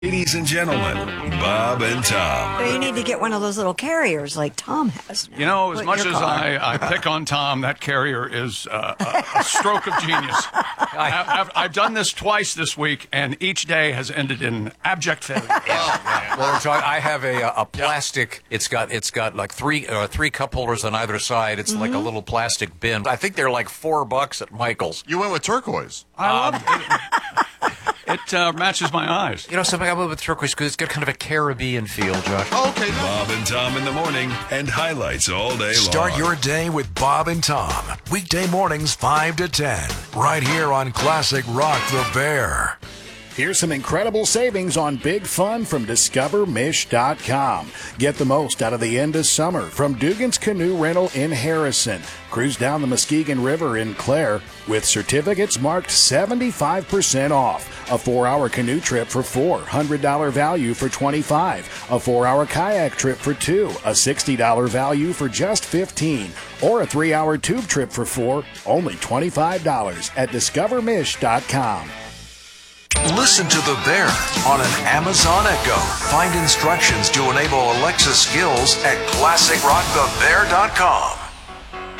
Ladies and gentlemen, Bob and Tom. So you need to get one of those little carriers like Tom has now. You know, as Put in much your as car. I pick on Tom, that carrier is a stroke of genius. I've done this twice this week, and each day has ended in abject failure. Well, I have a plastic. It's got like three cup holders on either side. It's like a little plastic bin. I think they're like $4 at Michael's. You went with turquoise. I love it. It matches my eyes. You know something? I went with turquoise because it's got kind of a Caribbean feel, Josh. Okay, no. Bob and Tom in the morning and highlights all day long. Start your day with Bob and Tom. Weekday mornings 5 to 10. Right here on Classic Rock the Bear. Here's some incredible savings on Big Fun from DiscoverMish.com. Get the most out of the end of summer from Dugan's Canoe Rental in Harrison. Cruise down the Muskegon River in Clare with certificates marked 75% off. A 4-hour canoe trip for $4, $100 value for $25. A 4-hour kayak trip for $2, a $60 value for just $15. Or a 3-hour tube trip for $4, only $25 at DiscoverMish.com. Listen to the Bear on an Amazon Echo. Find instructions to enable Alexa skills at ClassicRockTheBear.com.